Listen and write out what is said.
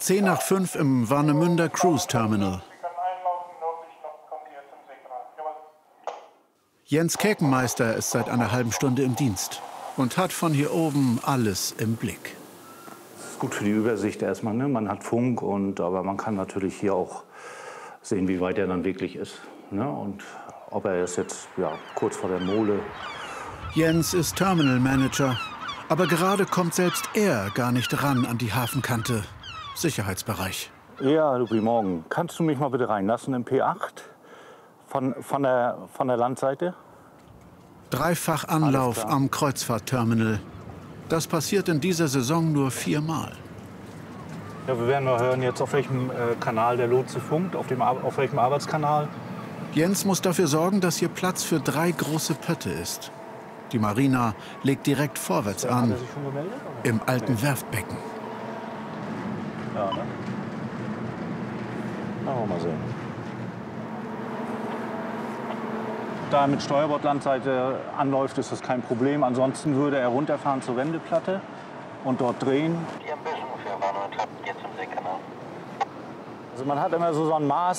10 nach 5 im Warnemünder Cruise Terminal. Jens Käkenmeister ist seit einer halben Stunde im Dienst und hat von hier oben alles im Blick. Gut für die Übersicht erstmal, ne? Man hat Funk, aber man kann natürlich hier auch sehen, wie weit er dann wirklich ist. Ne? Und ob er ist jetzt kurz vor der Mole. Jens ist Terminal Manager, aber gerade kommt selbst er gar nicht ran an die Hafenkante. Sicherheitsbereich. Ja, guten Morgen. Kannst du mich mal bitte reinlassen im P8 von der Landseite? Dreifach Anlauf am Kreuzfahrtterminal. Das passiert in dieser Saison nur 4-mal. Ja, wir werden mal hören jetzt, auf welchem Kanal der Lotse funkt, auf welchem Arbeitskanal. Jens muss dafür sorgen, dass hier Platz für 3 große Pötte ist. Die Marina legt direkt vorwärts an, Hat er sich schon gemeldet, oder? im alten Werftbecken. Ja, ne? Na, wollen wir mal sehen. Da er mit Steuerbordlandseite anläuft, ist das kein Problem. Ansonsten würde er runterfahren zur Wendeplatte und dort drehen. Die Ambition für Warnow jetzt im Seekanal. Also man hat immer so ein Maß.